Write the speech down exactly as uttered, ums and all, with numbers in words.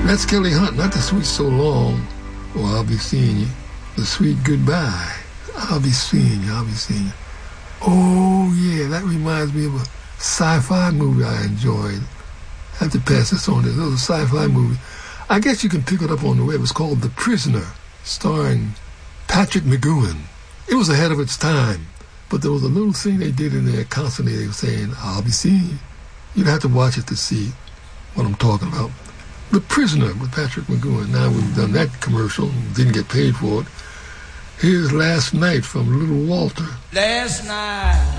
That's Kelly Hunt, not the sweet So Long, or I'll Be Seeing You. The sweet Goodbye. I'll be seeing you, I'll be seeing you. Oh, yeah, that reminds me of a sci-fi movie I enjoyed. I have to pass this on. This was a sci-fi movie. I guess you can pick it up on the web. It's called The Prisoner, starring Patrick McGoohan. It was ahead of its time, but there was a little thing they did in there constantly. They were saying, I'll be seeing you. You'd have to watch it to see what I'm talking about. The Prisoner with Patrick McGoohan. Now we've done that commercial, didn't get paid for it. Here's Last Night from Little Walter. Last night